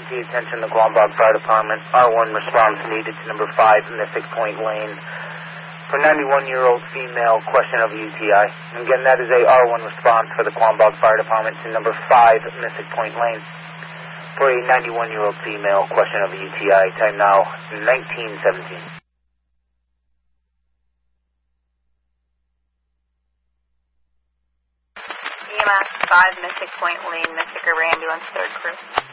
emergency attention to Quambog Fire Department. R1 response needed to number 5 Mystic Point Lane for 91-year-old female, question of UTI. Again, that is a R1 response for the Quambog Fire Department to number 5 Mystic Point Lane for a 91-year-old female, question of UTI. Time now 19:17. EMS 5 Mystic Point Lane, Mystic River Ambulance, 3rd crew.